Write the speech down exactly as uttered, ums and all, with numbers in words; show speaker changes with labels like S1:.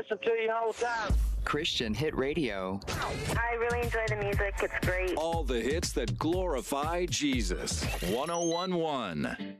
S1: listen to you all the time.
S2: Christian Hit Radio.
S3: I really enjoy the music. It's great.
S4: All the hits that glorify Jesus. one oh one point one.